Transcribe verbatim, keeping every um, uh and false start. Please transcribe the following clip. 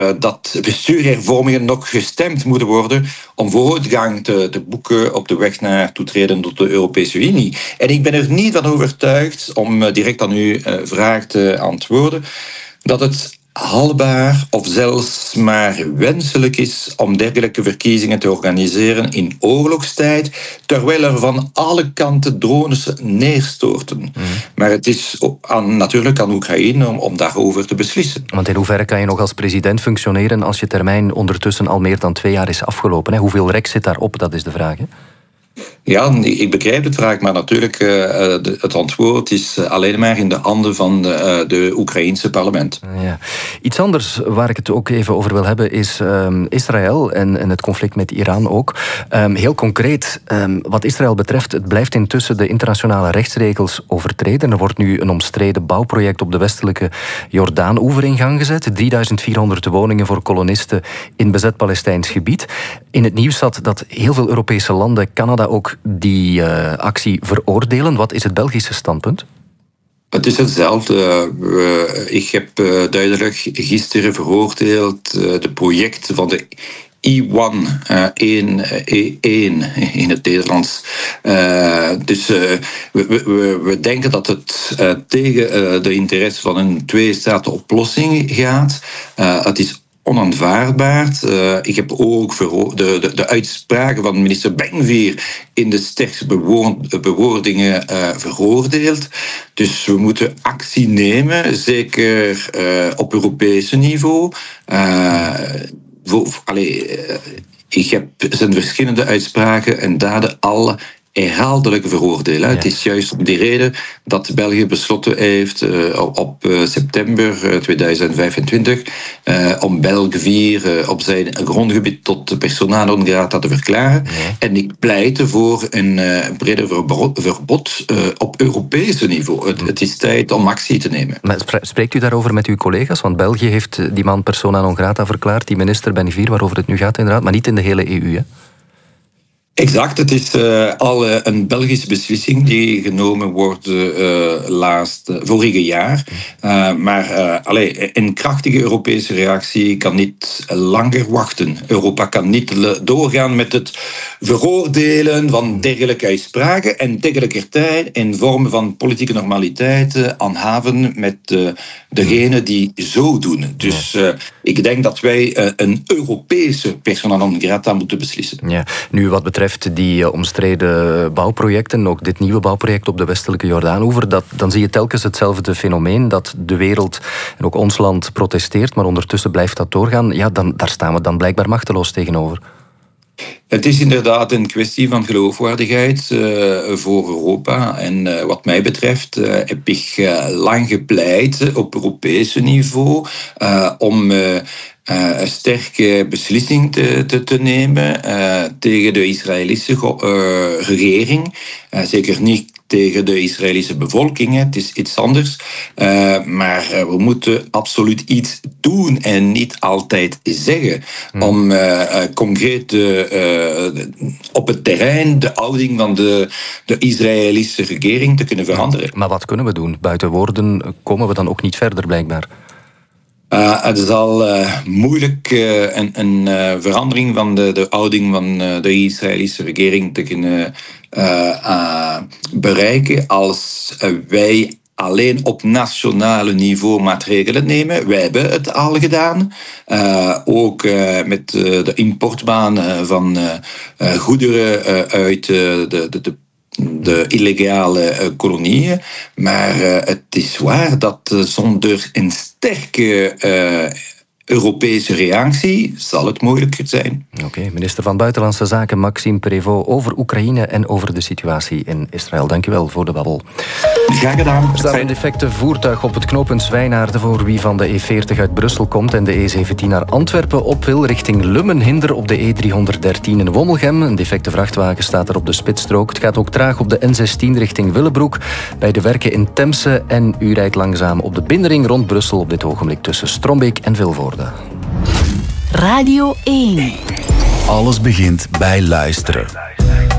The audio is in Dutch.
dat bestuurhervormingen nog gestemd moeten worden om vooruitgang te, te boeken op de weg naar toetreden tot de Europese Unie. En ik ben er niet van overtuigd, om direct aan uw vraag te antwoorden, dat het haalbaar of zelfs maar wenselijk is om dergelijke verkiezingen te organiseren in oorlogstijd, terwijl er van alle kanten drones neerstorten. Mm. Maar het is aan, natuurlijk aan Oekraïne om, om daarover te beslissen. Want in hoeverre kan je nog als president functioneren als je termijn ondertussen al meer dan twee jaar is afgelopen? Hè? Hoeveel rek zit daarop? Dat is de vraag. Hè? Ja, ik begrijp de vraag, maar natuurlijk uh, de, het antwoord is alleen maar in de handen van de, uh, de Oekraïense parlement. Ja. Iets anders waar ik het ook even over wil hebben is um, Israël en, en het conflict met Iran ook. Um, heel concreet, um, wat Israël betreft, het blijft intussen de internationale rechtsregels overtreden. Er wordt nu een omstreden bouwproject op de westelijke Jordaan-oever in gang gezet. drieduizend vierhonderd woningen voor kolonisten in bezet Palestijns gebied. In het nieuws zat dat heel veel Europese landen, Canada ook, die uh, actie veroordelen. Wat is het Belgische standpunt? Het is hetzelfde. Uh, ik heb uh, duidelijk gisteren veroordeeld uh, de project van de I één één in het Nederlands. Uh, dus uh, we, we, we denken dat het uh, tegen uh, de interesse van een twee-staten-oplossing gaat. Uh, het is onaanvaardbaar. Uh, ik heb ook de, de, de uitspraken van minister Ben-Gvir in de sterkste bewoordingen uh, veroordeeld. Dus we moeten actie nemen, zeker uh, op Europese niveau. Uh, voor, allee, uh, ik heb zijn verschillende uitspraken en daden al herhaaldelijk veroordelen. Ja. Het is juist om die reden dat België besloten heeft uh, op uh, september tweeduizend vijfentwintig uh, om Ben-Gvir uh, op zijn grondgebied tot persona non grata te verklaren. Ja. En ik pleit voor een uh, breder verbod uh, op Europese niveau. Het, het is tijd om actie te nemen. Maar spreekt u daarover met uw collega's? Want België heeft die man persona non grata verklaard, die minister Ben-Gvir, waarover het nu gaat inderdaad, maar niet in de hele E U, hè? Exact, het is uh, al uh, een Belgische beslissing die genomen wordt uh, laatst, uh, vorige jaar. Uh, maar uh, allee, een krachtige Europese reactie kan niet langer wachten. Europa kan niet doorgaan met het veroordelen van dergelijke uitspraken en tegelijkertijd in vormen van politieke normaliteit uh, aanhaven met uh, degenen die zo doen. Dus uh, ik denk dat wij uh, een Europese persona non grata moeten beslissen. Ja, nu wat betreft die omstreden bouwprojecten, ook dit nieuwe bouwproject op de westelijke Jordaanoever, dat, dan zie je telkens hetzelfde fenomeen, dat de wereld en ook ons land protesteert, maar ondertussen blijft dat doorgaan. Ja, dan, daar staan we dan blijkbaar machteloos tegenover. Het is inderdaad een kwestie van geloofwaardigheid uh, voor Europa. En uh, wat mij betreft uh, heb ik uh, lang gepleit op Europese niveau uh, om Uh, Uh, een sterke beslissing te, te, te nemen uh, tegen de Israëlische uh, regering. Uh, zeker niet tegen de Israëlische bevolking. Het is iets anders. Uh, maar uh, we moeten absoluut iets doen en niet altijd zeggen. Hmm. Om uh, uh, concreet uh, op het terrein de houding van de, de Israëlische regering te kunnen veranderen. Maar wat kunnen we doen? Buiten woorden komen we dan ook niet verder, blijkbaar. Uh, het is al uh, moeilijk uh, een, een uh, verandering van de, de houding van uh, de Israëlische regering te kunnen uh, uh, bereiken als uh, wij alleen op nationale niveau maatregelen nemen. Wij hebben het al gedaan. Uh, ook uh, met uh, de importbaan uh, van uh, uh, goederen uh, uit uh, de, de, de de illegale uh, kolonieën. Maar uh, het is waar dat uh, zonder een sterke uh, Europese reactie zal het moeilijker zijn. Oké, okay, minister van Buitenlandse Zaken Maxime Prévost over Oekraïne en over de situatie in Israël. Dank u wel voor de babbel. Graag gedaan. Er staat een defecte voertuig op het knooppunt Zwijnaarden voor wie van de E veertig uit Brussel komt en de E zeventien naar Antwerpen op wil richting Lummenhinder op de E driehonderddertien in Wommelgem. Een defecte vrachtwagen staat er op de spitsstrook. Het gaat ook traag op de N zestien richting Willebroek bij de werken in Temse en u rijdt langzaam op de binnenring rond Brussel op dit ogenblik tussen Strombeek en Vilvoorde. Radio één. Alles begint bij luisteren.